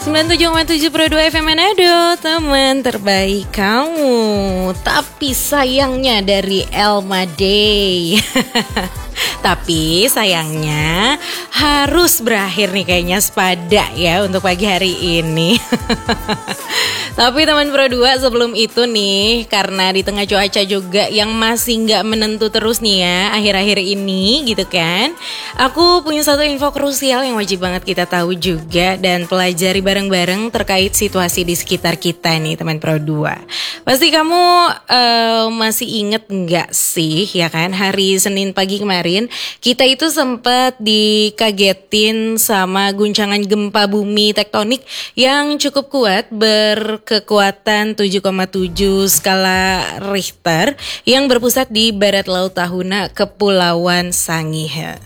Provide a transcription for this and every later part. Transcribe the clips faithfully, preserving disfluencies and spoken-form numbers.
sembilan puluh tujuh koma tujuh Pro dua F M Manado, teman terbaik kamu. Tapi sayangnya dari Elma Day. Tapi sayangnya harus berakhir nih kayaknya sepada ya untuk pagi hari ini. Tapi teman Pro dua, sebelum itu nih, karena di tengah cuaca juga yang masih gak menentu terus nih ya akhir-akhir ini gitu kan, aku punya satu info krusial yang wajib banget kita tahu juga dan pelajari bareng-bareng terkait situasi di sekitar kita nih teman Pro dua. Pasti kamu uh, masih inget gak sih ya kan, hari Senin pagi kemarin kita itu sempat dikagetin sama guncangan gempa bumi tektonik yang cukup kuat berkekuatan tujuh koma tujuh skala Richter yang berpusat di barat laut Tahuna, Kepulauan Sangihe.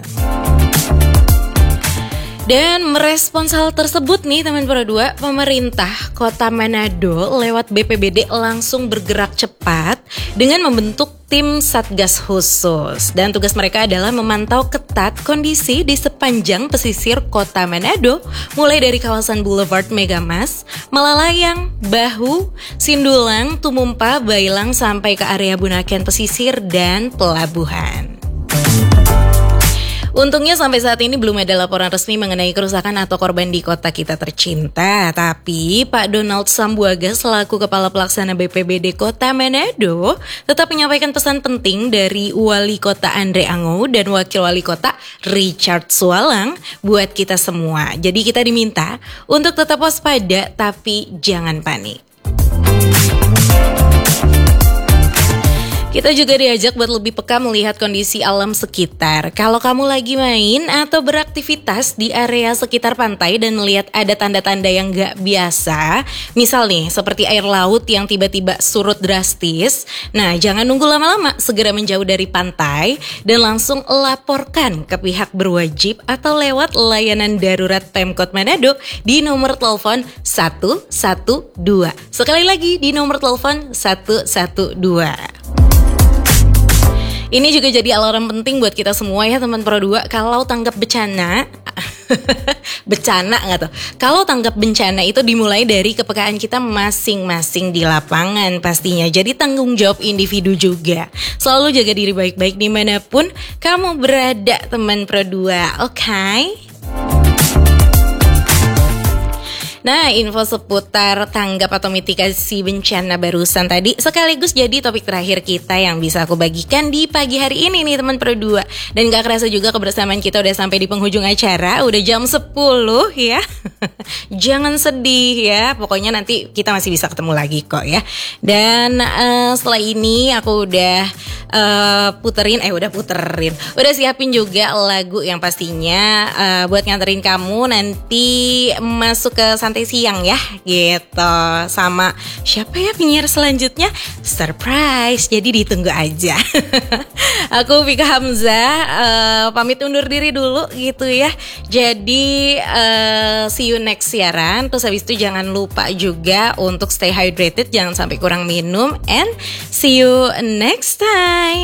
Dan merespons hal tersebut nih teman Pro dua, pemerintah Kota Manado lewat B P B D langsung bergerak cepat dengan membentuk tim Satgas khusus. Dan tugas mereka adalah memantau ketat kondisi di sepanjang pesisir Kota Manado, mulai dari kawasan Boulevard Megamas, Malalayang, Bahu, Sindulang, Tumumpa, Bailang sampai ke area Bunaken pesisir dan pelabuhan. Untungnya sampai saat ini belum ada laporan resmi mengenai kerusakan atau korban di kota kita tercinta. Tapi Pak Donald Sambuaga selaku Kepala Pelaksana B P B D Kota Manado tetap menyampaikan pesan penting dari Wali Kota Andre Ango dan Wakil Wali Kota Richard Sualang buat kita semua. Jadi kita diminta untuk tetap waspada tapi jangan panik. Kita juga diajak buat lebih peka melihat kondisi alam sekitar. Kalau kamu lagi main atau beraktivitas di area sekitar pantai dan melihat ada tanda-tanda yang gak biasa, misal nih seperti air laut yang tiba-tiba surut drastis, nah jangan nunggu lama-lama, segera menjauh dari pantai dan langsung laporkan ke pihak berwajib atau lewat layanan darurat Pemkot Manado di nomor telepon satu satu dua. Sekali lagi di nomor telepon satu satu dua. Ini juga jadi alarm penting buat kita semua ya teman Pro dua. Kalau tanggap bencana, bencana nggak tuh? Kalau tanggap bencana itu dimulai dari kepekaan kita masing-masing di lapangan pastinya. Jadi tanggung jawab individu juga. Selalu jaga diri baik-baik dimanapun kamu berada teman Pro dua, oke? Okay? Nah, info seputar tanggap atau mitigasi bencana barusan tadi sekaligus jadi topik terakhir kita yang bisa aku bagikan di pagi hari ini nih teman Pro dua. Dan gak kerasa juga kebersamaan kita udah sampai di penghujung acara, udah jam sepuluh ya. Jangan sedih ya, pokoknya nanti kita masih bisa ketemu lagi kok ya. Dan uh, setelah ini aku udah uh, puterin, eh udah puterin, udah siapin juga lagu yang pastinya uh, buat nganterin kamu nanti masuk ke santai siang ya gitu. Sama siapa ya penyiar selanjutnya? Surprise, jadi ditunggu aja. Aku Vika Hamzah uh, pamit undur diri dulu gitu ya. Jadi uh, see you next siaran. Terus habis itu jangan lupa juga untuk stay hydrated, jangan sampai kurang minum. And see you next time.